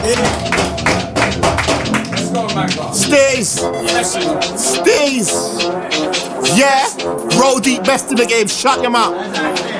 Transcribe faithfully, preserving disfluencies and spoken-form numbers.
Stays. Stays. Yeah. Roll deep, best in the game. Shut your mouth.